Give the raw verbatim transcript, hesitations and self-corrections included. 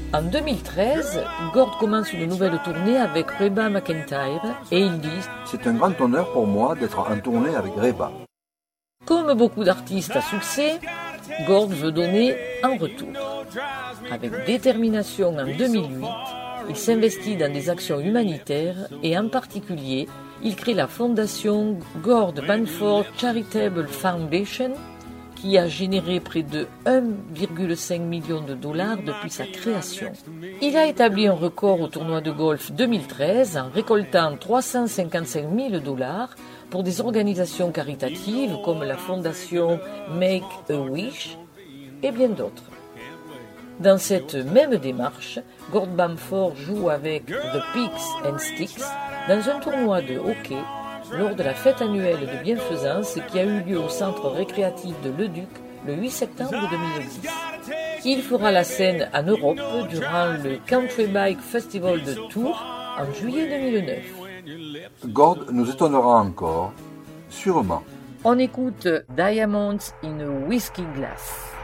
En deux mille treize, Gord commence une nouvelle tournée avec Reba McEntire et il dit « C'est un grand honneur pour moi d'être en tournée avec Reba. » Comme beaucoup d'artistes à succès, Gord veut donner en retour. Avec détermination en deux mille huit, il s'investit dans des actions humanitaires et en particulier, il crée la fondation Gord Bamford Charitable Foundation qui a généré près de un virgule cinq million de dollars depuis sa création. Il a établi un record au tournoi de golf deux mille treize en récoltant trois cent cinquante-cinq mille dollars pour des organisations caritatives comme la fondation Make a Wish et bien d'autres. Dans cette même démarche, Gord Bamford joue avec The Picks and Sticks dans un tournoi de hockey lors de la fête annuelle de bienfaisance qui a eu lieu au centre récréatif de Leduc le huit septembre deux mille dix. Il fera la scène en Europe durant le Country Bike Festival de Tours en juillet deux mille neuf. Gord nous étonnera encore, sûrement. On écoute Diamonds in a Whiskey Glass.